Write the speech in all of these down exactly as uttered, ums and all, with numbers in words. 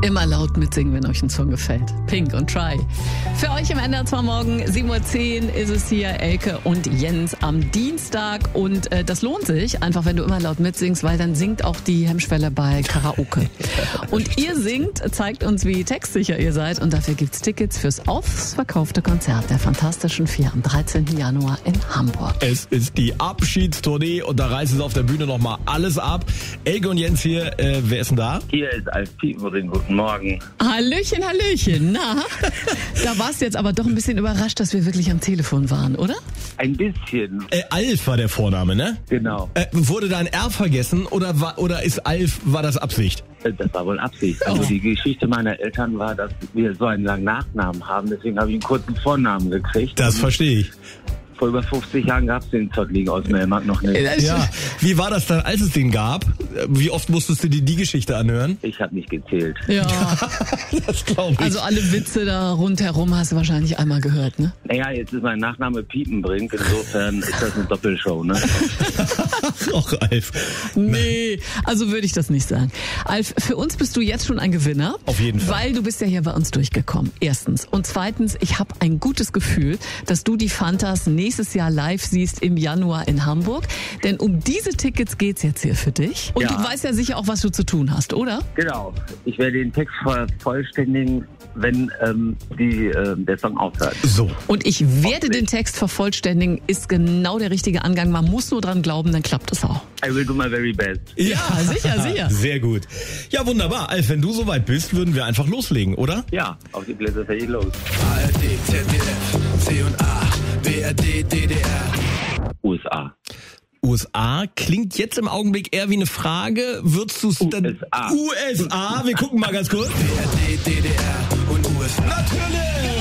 Immer laut mitsingen, wenn euch ein Song gefällt. Pink und Try. Für euch im N D R zwei morgen, sieben Uhr zehn ist es hier, Elke und Jens am Dienstag. Und äh, das lohnt sich, einfach wenn du immer laut mitsingst, weil dann sinkt auch die Hemmschwelle bei Karaoke. Und ihr singt, zeigt uns, wie textsicher ihr seid. Und dafür gibt's Tickets fürs ausverkaufte Konzert der Fantastischen Vier am dreizehnten Januar in Hamburg. Es ist die Abschiedstournee und da reißt es auf der Bühne nochmal alles ab. Elke und Jens hier, äh, wer ist denn da? Hier ist Alf Piepenring, guten Morgen. Hallöchen, Hallöchen. Na, da warst du jetzt aber doch ein bisschen überrascht, dass wir wirklich am Telefon waren, oder? Ein bisschen. Äh, Alf war der Vorname, ne? Genau. Äh, wurde da ein R vergessen oder war, oder ist Alf, war das Absicht? Das war wohl Absicht. Also Oh. die Geschichte meiner Eltern war, dass wir so einen langen Nachnamen haben, deswegen habe ich einen kurzen Vornamen gekriegt. Das verstehe ich. Vor über fünfzig Jahren gab es den Zottling aus Melmark noch nicht. Ja, wie war das dann, als es den gab? Wie oft musstest du dir die Geschichte anhören? Ich habe nicht gezählt. Ja. Das glaube ich. Also alle Witze da rundherum hast du wahrscheinlich einmal gehört, ne? Naja, jetzt ist mein Nachname Piepenbrink, insofern ist das eine Doppelshow, ne? Och, Alf. Nee, also würde ich das nicht sagen. Alf, für uns bist du jetzt schon ein Gewinner. Auf jeden Fall. Weil du bist ja hier bei uns durchgekommen. Erstens. Und zweitens, ich habe ein gutes Gefühl, dass du die Fantas nächstes Jahr live siehst im Januar in Hamburg. Denn um diese Tickets geht's jetzt hier für dich. Und Ja. du weißt ja sicher auch, was du zu tun hast, oder? Genau. Ich werde den Text vervollständigen, wenn ähm, die, äh, der Song aufhört. So. Und ich werde den Text vervollständigen, ist genau der richtige Angang. Man muss nur dran glauben, dann klappt es auch. I will do my very best. Ja, sicher, sicher. Sehr gut. Ja, wunderbar. Alf, wenn du soweit bist, würden wir einfach loslegen, oder? Ja, auf die Plätze fällt los. A R D, Z D F, C und A, B R D, D D R. U S A. U S A klingt jetzt im Augenblick eher wie eine Frage. Würdest du es dann... U S A. U S A, wir gucken mal ganz kurz. B R D, D D R und U S A. Natürlich!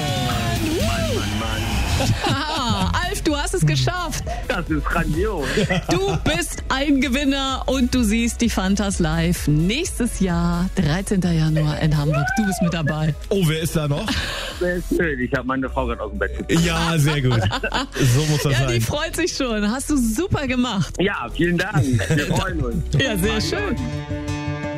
Mann, Mann, Mann. Ah, Alf, du hast es geschafft. Das ist grandios. Du bist ein Gewinner und du siehst die Fantas live nächstes Jahr, dreizehnten Januar in Hamburg. Du bist mit dabei. Oh, wer ist da noch? Sehr schön. Ich habe meine Frau gerade aus dem Bett gebracht. Ja, sehr gut. So muss das Ja, die sein. freut sich schon. Hast du super gemacht. Ja, vielen Dank. Wir freuen uns. Ja, sehr Mein schön. Gott.